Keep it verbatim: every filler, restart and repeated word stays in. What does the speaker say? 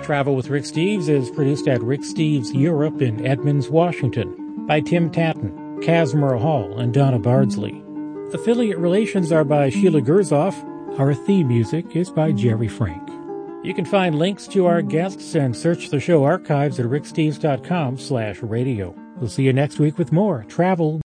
Travel with Rick Steves is produced at Rick Steves Europe in Edmonds, Washington, by Tim Tatton, Casimir Hall, and Donna Bardsley. Affiliate relations are by Sheila Gerzoff. Our theme music is by Jerry Frank. You can find links to our guests and search the show archives at ricksteves.com slash radio. We'll see you next week with more Travel